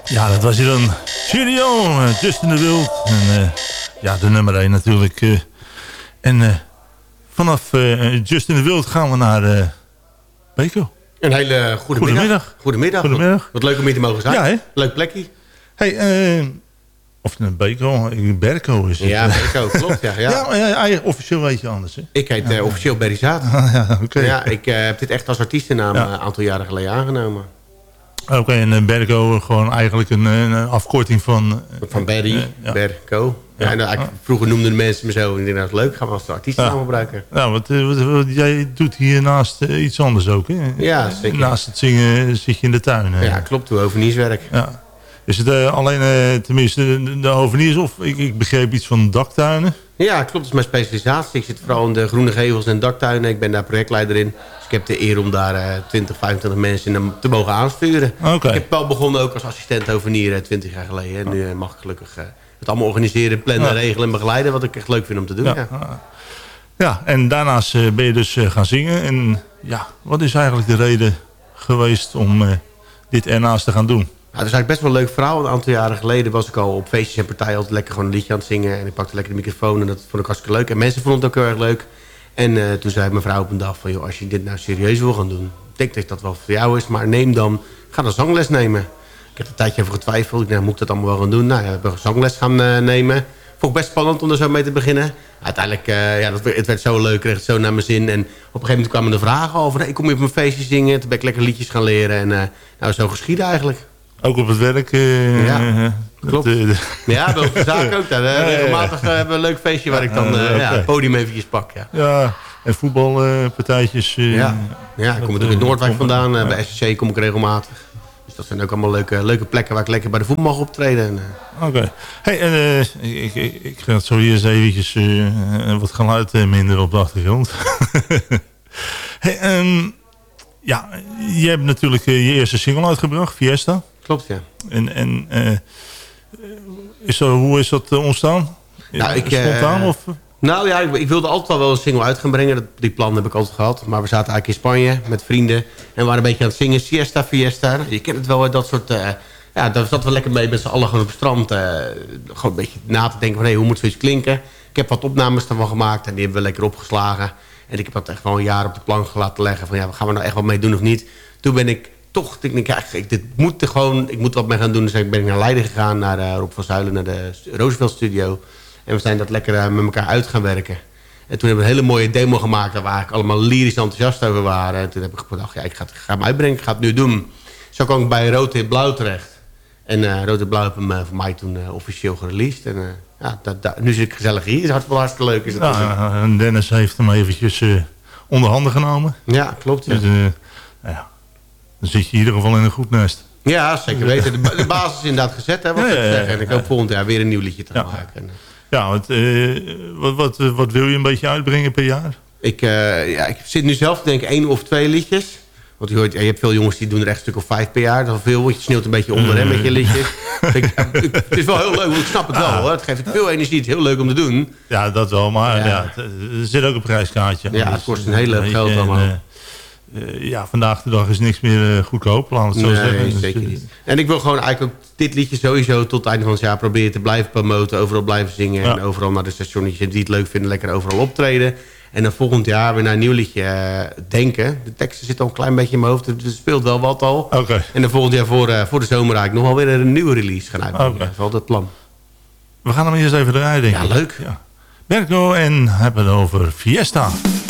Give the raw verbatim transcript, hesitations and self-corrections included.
Ja, dat was hier dan Cheerio, uh, Justin de Wild. En uh, ja, de nummer één natuurlijk. Uh, en uh, vanaf uh, Justin de Wild gaan we naar uh, Beko. Een hele goede Goedemiddag. Goedemiddag. Goedemiddag. Wat leuk om hier te mogen zijn. Ja, hè? Leuk plekje. Hey, uh, of een Beko, Berko is het. Ja, Berko, klopt. Ja, ja. ja, maar ja, eigenlijk officieel weet je anders, hè? Ik heet uh, ja, officieel Berry Zaad. ja, oké. Okay. Ja, ik uh, heb dit echt als artiestennaam een ja. aantal jaren geleden aangenomen. Oké, okay, en uh, Berko gewoon eigenlijk een, een afkorting van... Uh, van Berry, uh, ja. Berko. Ja, ja, en, uh, vroeger noemden de mensen me zo. En ik dacht, dat is leuk, gaan we als artiestennaam ja. gebruiken. Ja, wat, wat, wat, jij doet hiernaast uh, iets anders ook, hè? Ja, zeker. Naast het zingen zit je in de tuin. Hè? Ja, klopt, doe overnierswerk. Ja. Is het uh, alleen, uh, tenminste, de, de hoveniers of ik, ik begreep iets van daktuinen? Ja, klopt. Dat is mijn specialisatie. Ik zit vooral in de groene gevels en daktuinen. Ik ben daar projectleider in. Dus ik heb de eer om daar uh, twintig, vijfentwintig mensen in te mogen aansturen. Okay. Ik heb wel begonnen ook als assistent hovenier uh, twintig jaar geleden. En nu uh, mag ik gelukkig uh, het allemaal organiseren, plannen, ja. regelen en begeleiden. Wat ik echt leuk vind om te doen. Ja, ja. ja en daarnaast uh, ben je dus uh, gaan zingen. En ja, wat is eigenlijk de reden geweest om uh, dit ernaast te gaan doen? Nou, dat is eigenlijk best wel een leuk verhaal. Een aantal jaren geleden was ik al op feestjes en partijen altijd lekker gewoon een liedje aan het zingen. En ik pakte lekker de microfoon en dat vond ik hartstikke leuk. En mensen vonden het ook heel erg leuk. En uh, toen zei mijn vrouw op een dag van, joh, als je dit nou serieus wil gaan doen, ik denk dat dat wel voor jou is, maar neem dan, ga dan zangles nemen. Ik heb er een tijdje over getwijfeld. Ik dacht, moet ik dat allemaal wel gaan doen? Nou ja, we hebben zangles gaan uh, nemen. Vond ik best spannend om er zo mee te beginnen. Uiteindelijk, uh, ja, dat, het werd zo leuk, kreeg het zo naar mijn zin. En op een gegeven moment kwamen de vragen over, hey, kom je op mijn feestje zingen? Toen ben ik lekker liedjes gaan leren en uh, nou, zo geschieden eigenlijk. Ook op het werk. Uh, ja, klopt. Dat, uh, ja, bij de zaak ook. Daar. Uh, regelmatig uh, hebben we een leuk feestje waar ik dan uh, uh, okay. ja, het podium eventjes pak. Ja, ja en voetbalpartijtjes. Uh, ja. ja, ik kom natuurlijk in Noordwijk vandaan. Uh, ja. Bij S C C kom ik regelmatig. Dus dat zijn ook allemaal leuke, leuke plekken waar ik lekker bij de voetbal mag optreden. Uh. Oké. Okay. Hey, en, uh, ik, ik, ik ga het zo hier eens eventjes uh, wat geluid uh, minder op de achtergrond. hey, um, ja, je hebt natuurlijk uh, je eerste single uitgebracht, Fiesta. Klopt, ja. En, en uh, is er, hoe is dat uh, ontstaan? Nou, ik, Spontaan? Uh, of? Nou ja, ik, ik wilde altijd al wel een single uit gaan brengen. Dat, die plan heb ik altijd gehad. Maar we zaten eigenlijk in Spanje met vrienden. En we waren een beetje aan het zingen. Siesta, fiesta. Je kent het wel, dat soort... Uh, ja, daar zaten we lekker mee met z'n allen gewoon op het strand. Uh, gewoon een beetje na te denken van... Hey, hoe moet zoiets klinken? Ik heb wat opnames daarvan gemaakt. En die hebben we lekker opgeslagen. En ik heb dat echt wel een jaar op de plank laten leggen. Van ja, gaan we nou echt wat mee doen of niet? Toen ben ik... Toch, ik denk, ja, ik, dit moet er gewoon, ik moet wat mee gaan doen. Dus ben ik naar Leiden gegaan, naar uh, Rob van Zuilen, naar de Roosevelt Studio. En we zijn dat lekker uh, met elkaar uit gaan werken. En toen hebben we een hele mooie demo gemaakt, waar we eigenlijk allemaal lyrisch enthousiast over waren. En toen heb ik gedacht, ja, ik ga, het, ik ga hem uitbrengen, ik ga het nu doen. Zo kwam ik bij Rood en Blauw terecht. En uh, Rood en Blauw heb hem uh, voor mij toen uh, officieel gereleased. En uh, ja, dat, dat, nu zit ik gezellig hier, het is hartstikke, hartstikke leuk. Is dat ja, en Dennis heeft hem eventjes uh, onder handen genomen. Ja, klopt. Ja. Dus, uh, ja. Dan zit je in ieder geval in een goed nest. Ja, zeker weten. De, de basis is inderdaad gezet, hè, wat ja, ik ja, zeg. En ik hoop ja. volgend jaar weer een nieuw liedje te ja. maken. Ja, wat, uh, wat, wat, wat wil je een beetje uitbrengen per jaar? Ik, uh, ja, ik zit nu zelf te denken één of twee liedjes. Want je, hoort, ja, je hebt veel jongens die doen er echt een stuk of vijf per jaar. Dat is veel, je sneeuwt een beetje onder uh, hè, met je liedjes. ik, ik, het is wel heel leuk, want ik snap het wel. Ja. Hoor. Het geeft veel energie, het is heel leuk om te doen. Ja, dat wel, maar ja. Ja, het, er zit ook een prijskaartje. Ja, het kost een hele hoop geld allemaal. En, Uh, ja, vandaag de dag is niks meer uh, goedkoop, laten we het zo nee, zeggen. Nee, zeker niet. En ik wil gewoon eigenlijk ook dit liedje sowieso tot het einde van het jaar proberen te blijven promoten. Overal blijven zingen ja. en overal naar de stationnetjes die het leuk vinden, lekker overal optreden. En dan volgend jaar weer naar een nieuw liedje uh, denken. De teksten zitten al een klein beetje in mijn hoofd, dus het speelt wel wat al. Okay. En dan volgend jaar voor, uh, voor de zomer eigenlijk nog wel weer een nieuwe release gaan uitbrengen. Okay. Dat is wel het plan. We gaan hem eerst even draaien, denk ik. Ja, leuk. Ja. Berko en hebben het over Fiesta.